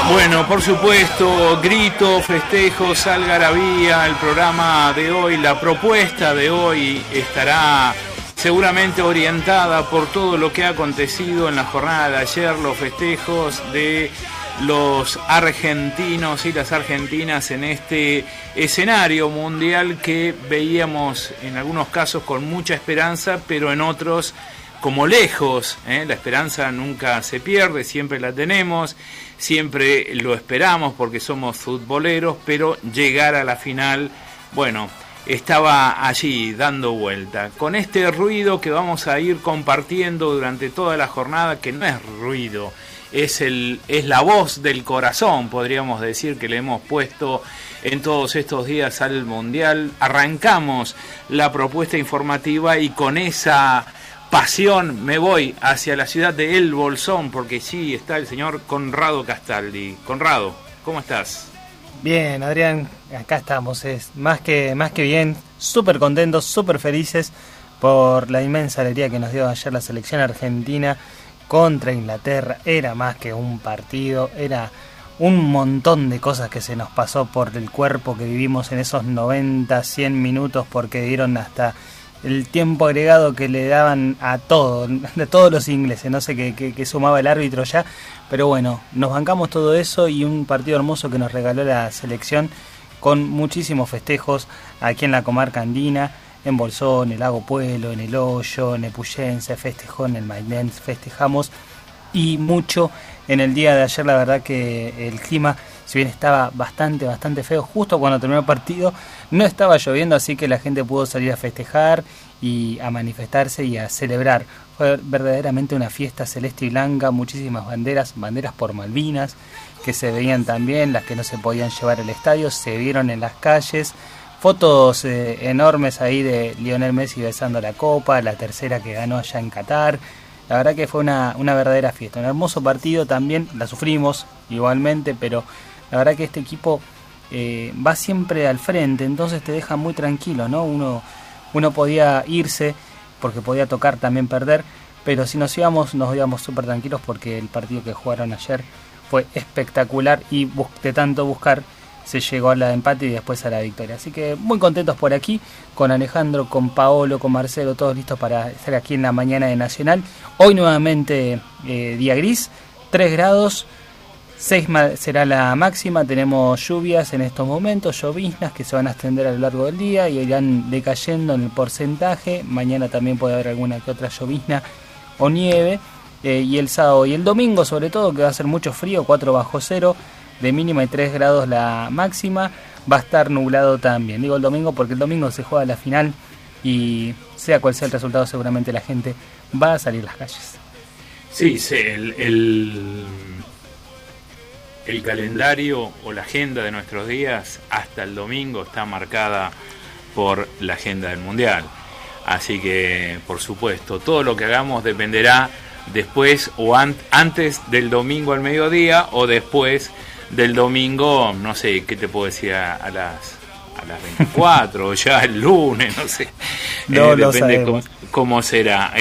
Bueno, por supuesto, grito, festejos, algarabía, el programa de hoy, la propuesta de hoy estará seguramente orientada por todo lo que ha acontecido en la jornada de ayer, los festejos de los argentinos y las argentinas en este escenario mundial que veíamos en algunos casos con mucha esperanza, pero en otros como lejos. La esperanza nunca se pierde, siempre la tenemos, siempre lo esperamos porque somos futboleros, pero llegar a la final, bueno, estaba allí dando vuelta. Con este ruido que vamos a ir compartiendo durante toda la jornada, que no es ruido, es la voz del corazón, podríamos decir, que le hemos puesto en todos estos días al Mundial. Arrancamos la propuesta informativa y con esa pasión me voy hacia la ciudad de El Bolsón, porque sí está el señor Conrado Castaldi. Conrado, ¿cómo estás? Bien, Adrián, acá estamos, es más que bien, súper contentos, súper felices por la inmensa alegría que nos dio ayer la selección argentina contra Inglaterra. Era más que un partido, era un montón de cosas que se nos pasó por el cuerpo que vivimos en esos 90, 100 minutos, porque dieron hasta el tiempo agregado que le daban a todos los ingleses, no sé qué sumaba el árbitro ya, pero bueno, nos bancamos todo eso y un partido hermoso que nos regaló la selección con muchísimos festejos aquí en la comarca andina, en Bolsón, en el Lago Puelo, en El Hoyo, en Epuyén, se festejó en el Maitén, festejamos y mucho en el día de ayer. La verdad que el clima, si bien estaba bastante feo, justo cuando terminó el partido no estaba lloviendo, así que la gente pudo salir a festejar y a manifestarse y a celebrar. Fue verdaderamente una fiesta celeste y blanca, muchísimas banderas por Malvinas, que se veían también, las que no se podían llevar al estadio, se vieron en las calles, fotos enormes ahí de Lionel Messi besando la copa, la tercera que ganó allá en Qatar. La verdad que fue una verdadera fiesta, un hermoso partido también, la sufrimos igualmente, pero la verdad que este equipo va siempre al frente, entonces te deja muy tranquilo, ¿no? Uno podía irse porque podía tocar también perder, pero si nos íbamos súper tranquilos porque el partido que jugaron ayer fue espectacular y de tanto buscar se llegó al empate y después a la victoria. Así que muy contentos por aquí, con Alejandro, con Paolo, con Marcelo, todos listos para estar aquí en la mañana de Nacional. Hoy nuevamente día gris, 3 grados, 6 será la máxima, tenemos lluvias en estos momentos, lloviznas que se van a extender a lo largo del día y irán decayendo en el porcentaje. Mañana también puede haber alguna que otra llovizna o nieve, y el sábado y el domingo sobre todo, que va a ser mucho frío, 4 bajo cero de mínima y 3 grados la máxima, va a estar nublado también. Digo el domingo porque el domingo se juega la final y sea cual sea el resultado seguramente la gente va a salir a las calles. Sí, el calendario o la agenda de nuestros días hasta el domingo está marcada por la agenda del Mundial. Así que, por supuesto, todo lo que hagamos dependerá después o antes del domingo al mediodía o después del domingo, no sé, ¿qué te puedo decir? A las 24 o ya el lunes, no sé. No lo depende sabemos. cómo será.